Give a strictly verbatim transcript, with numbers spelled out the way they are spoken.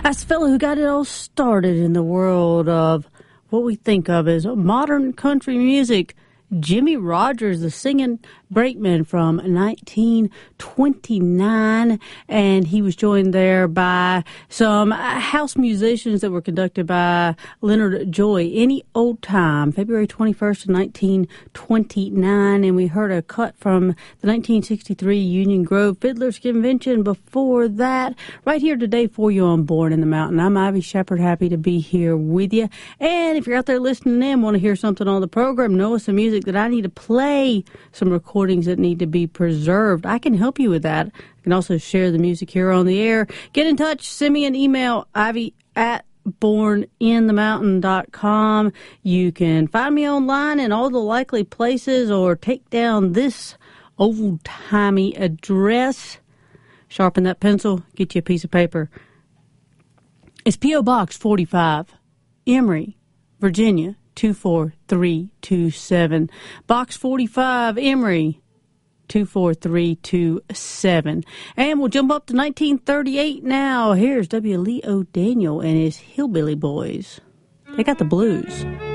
That's the fellow who got it all started in the world of what we think of as modern country music. Jimmie Rodgers, the singing brakeman from nineteen twenty-nine, and he was joined there by some house musicians that were conducted by Leonard Joy. Any Old Time, February twenty-first of nineteen twenty-nine, and we heard a cut from the nineteen sixty-three Union Grove Fiddlers Convention before that. Right here today for you on Born in the Mountain. I'm Ivy Shepard, happy to be here with you. And if you're out there listening in, want to hear something on the program, know some music that I need to play, some recordings that need to be preserved, I can help you with that. I can also share the music here on the air. Get in touch, send me an email, Ivy at born in the mountain dot com. You can find me online in all the likely places or take down this old-timey address. Sharpen that pencil, get you a piece of paper. It's P O. Box forty-five, Emory, Virginia, two four three two seven. Box forty-five, Emory, two four three two seven. And we'll jump up to nineteen thirty-eight now. Here's W. Lee O'Daniel and his Hillbilly Boys. They got the blues.